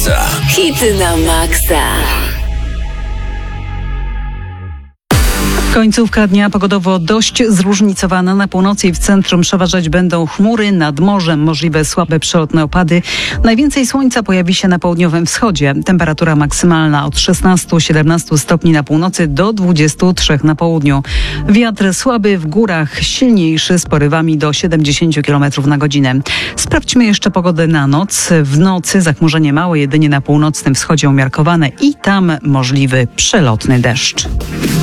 Hity na maksa. Końcówka dnia pogodowo dość zróżnicowana. Na północy i w centrum przeważać będą chmury, nad morzem możliwe słabe przelotne opady. Najwięcej słońca pojawi się na południowym wschodzie. Temperatura maksymalna od 16-17 stopni na północy do 23 na południu. Wiatr słaby w górach, silniejszy z porywami do 70 km na godzinę. Sprawdźmy jeszcze pogodę na noc. W nocy zachmurzenie małe, jedynie na północnym wschodzie umiarkowane i tam możliwy przelotny deszcz.